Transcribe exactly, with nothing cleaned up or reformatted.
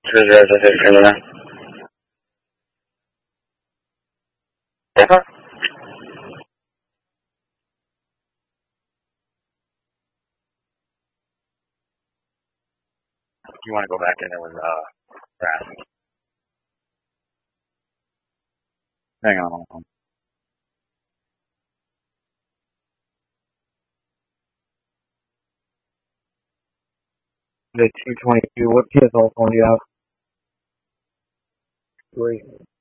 You want to go back in there with uh, grass? Hang on. Hold on. The two twenty-two. What P S L phone do you have? Three.